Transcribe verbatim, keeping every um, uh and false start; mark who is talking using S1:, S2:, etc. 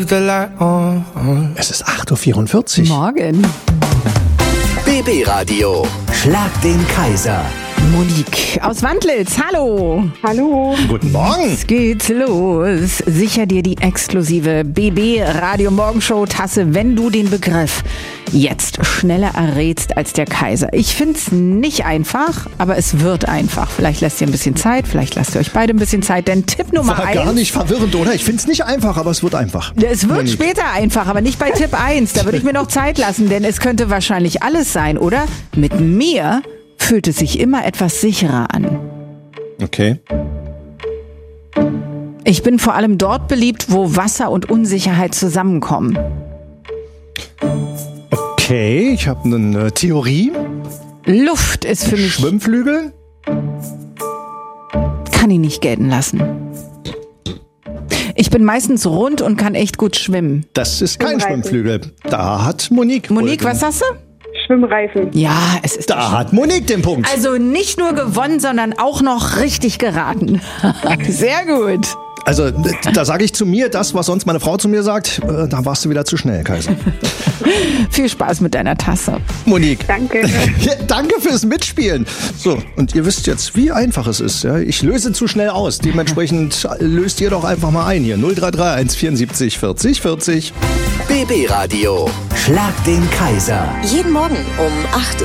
S1: Es ist acht Uhr vierundvierzig.
S2: Morgen.
S3: B B Radio. Schlag den Kaiser.
S2: Monique aus Wandlitz, hallo.
S4: Hallo.
S1: Guten Morgen.
S2: Es geht los. Sicher dir die exklusive B B Radio Morgenshow Tasse, wenn du den Begriff jetzt schneller errätst als der Kaiser. Ich find's nicht einfach, aber es wird einfach. Vielleicht lasst ihr ein bisschen Zeit, vielleicht lasst ihr euch beide ein bisschen Zeit, denn Tipp Nummer
S1: War
S2: eins.
S1: gar nicht verwirrend, oder? Ich find's nicht einfach, aber es wird einfach.
S2: Es wird
S1: Monique.
S2: später einfach, aber nicht bei Tipp eins. Da würde ich mir noch Zeit lassen, denn es könnte wahrscheinlich alles sein, oder? Mit mir fühlt es sich immer etwas sicherer an.
S1: Okay.
S2: Ich bin vor allem dort beliebt, wo Wasser und Unsicherheit zusammenkommen.
S1: Okay, ich habe eine Theorie.
S2: Luft ist für mich...
S1: Schwimmflügel?
S2: Kann ich nicht gelten lassen. Ich bin meistens rund und kann echt gut schwimmen.
S1: Das ist kein
S4: Schwimmreifen.
S1: Schwimmflügel. Da hat Monique.
S2: Monique,
S1: wohl
S2: was
S1: den-
S2: sagst du?
S4: Schwimmreifen.
S2: Ja, es ist...
S1: Da hat Monique den Punkt.
S2: Also nicht nur gewonnen, sondern auch noch richtig geraten. Sehr gut.
S1: Also, d- da sage ich zu mir das, was sonst meine Frau zu mir sagt. Äh, Da warst du wieder zu schnell, Kaiser.
S2: Viel Spaß mit deiner Tasse.
S1: Monique.
S4: Danke.
S1: Ja, danke fürs Mitspielen. So, und ihr wisst jetzt, wie einfach es ist. Ja? Ich löse zu schnell aus. Dementsprechend löst ihr doch einfach mal ein hier. null drei drei eins vierundsiebzig vierzig vierzig.
S3: B B Radio. Schlag den Kaiser.
S5: Jeden Morgen um acht